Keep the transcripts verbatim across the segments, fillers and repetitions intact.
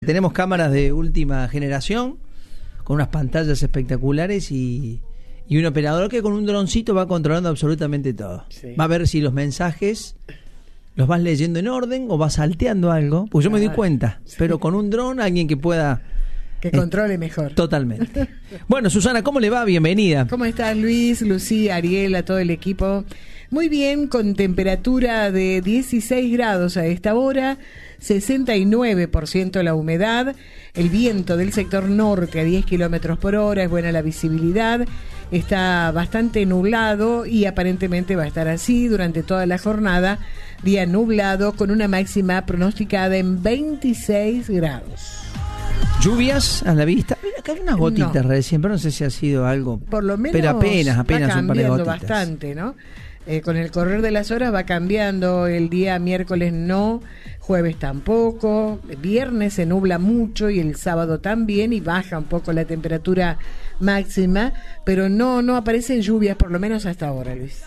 Tenemos cámaras de última generación con unas pantallas espectaculares y, y un operador que con un droncito va controlando absolutamente todo. Sí. Va a ver si los mensajes los vas leyendo en orden o vas salteando algo, pues yo me doy cuenta, sí. Pero con un dron alguien que pueda... Que controle eh, mejor. Totalmente. Bueno, Susana, ¿cómo le va? Bienvenida. ¿Cómo estás, Luis, Lucía, Ariel, a todo el equipo? Muy bien, con temperatura de dieciséis grados a esta hora, sesenta y nueve por ciento la humedad, el viento del sector norte a diez kilómetros por hora, es buena la visibilidad, está bastante nublado y aparentemente va a estar así durante toda la jornada, día nublado con una máxima pronosticada en veintiséis grados. ¿Lluvias a la vista? Mira, acá hay unas gotitas no. recién, pero no sé si ha sido algo. Por lo menos pero apenas, apenas va un par de gotitas. Bastante, ¿no? Eh, con el correr de las horas va cambiando, el día miércoles no, jueves tampoco, viernes se nubla mucho y el sábado también y baja un poco la temperatura máxima, pero no, no aparecen lluvias, por lo menos hasta ahora, Luis.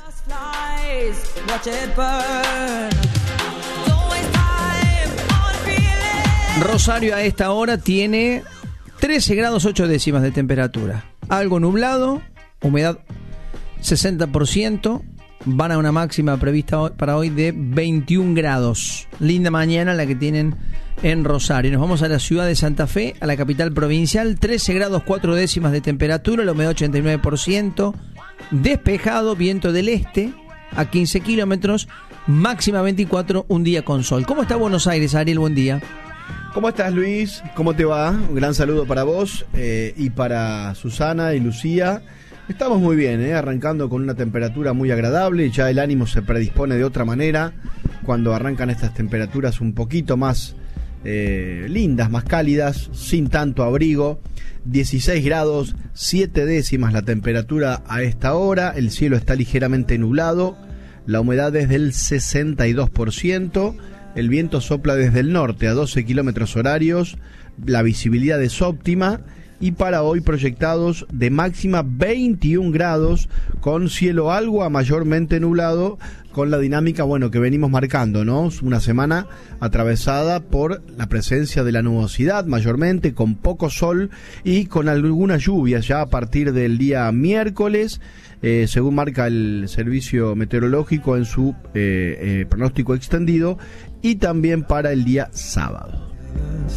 Rosario a esta hora tiene trece grados ocho décimas de temperatura. Algo nublado, humedad sesenta por ciento, van a una máxima prevista para hoy de veintiún grados. Linda mañana la que tienen en Rosario. Nos vamos a la ciudad de Santa Fe, a la capital provincial, trece grados cuatro décimas de temperatura, la humedad ochenta y nueve por ciento, despejado, viento del este a quince kilómetros, máxima veinticuatro, un día con sol. ¿Cómo está Buenos Aires, Ariel? Buen día. ¿Cómo estás, Luis? ¿Cómo te va? Un gran saludo para vos eh, y para Susana y Lucía. Estamos muy bien, ¿eh? Arrancando con una temperatura muy agradable, ya el ánimo se predispone de otra manera cuando arrancan estas temperaturas un poquito más eh, lindas, más cálidas, sin tanto abrigo. dieciséis grados, siete décimas la temperatura a esta hora, el cielo está ligeramente nublado, la humedad es del sesenta y dos por ciento, el viento sopla desde el norte a doce kilómetros horarios, la visibilidad es óptima y para hoy proyectados de máxima veintiún grados con cielo algo a mayormente nublado, con la dinámica, bueno, que venimos marcando, ¿no? Una semana atravesada por la presencia de la nubosidad mayormente, con poco sol y con algunas lluvias ya a partir del día miércoles, eh, según marca el servicio meteorológico en su eh, eh, pronóstico extendido, y también para el día sábado.